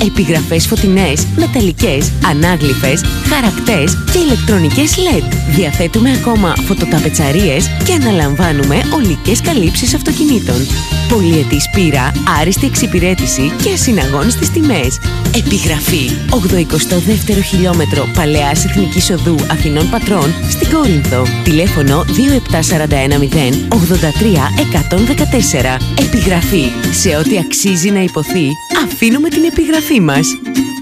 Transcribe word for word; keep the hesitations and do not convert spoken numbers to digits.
Επιγραφές φωτεινές, μεταλλικές, ανάγλυφες, χαρακτές και ηλεκτρονικές ελ ι ντι. Διαθέτουμε ακόμα φωτοταπετσαρίες και αναλαμβάνουμε ολικές καλύψεις αυτοκινήτων. Πολυετής πείρα, άριστη εξυπηρέτηση και ασυναγώνιστες τιμές. Επιγραφή ογδοηκοστό δεύτερο χιλιόμετρο Παλαιάς Εθνικής Οδού Αθηνών Πατρών στην Κόρινθο. Τηλέφωνο δύο επτά τέσσερα ένα μηδέν ογδόντα τρία εκατόν δεκατέσσερα. Επιγραφή. Σε ό,τι αξίζει να υποθεί, αφήνουμε την επιγραφή μας.